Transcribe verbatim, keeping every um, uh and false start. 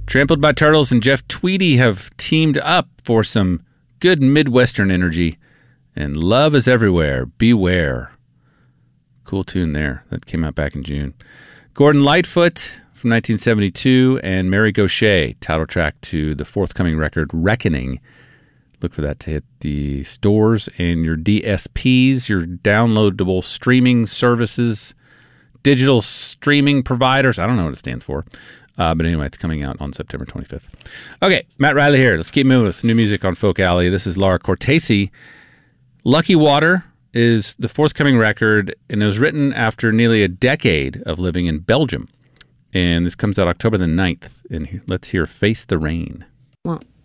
Trampled by Turtles and Jeff Tweedy have teamed up for some good Midwestern energy. And Love is Everywhere, Beware. Cool tune there. That came out back in June. Gordon Lightfoot from nineteen seventy-two and Mary Gauthier, title track to the forthcoming record, Reckoning. Look for that to hit the stores and your D S Ps, your downloadable streaming services, digital streaming providers. I don't know what it stands for. Uh, but anyway, it's coming out on September twenty-fifth. Okay, Matt Riley here. Let's keep moving with new music on Folk Alley. This is Laura Cortese. Lucky Water is the forthcoming record, and it was written after nearly a decade of living in Belgium. And this comes out October the ninth. And let's hear Face the Rain. One,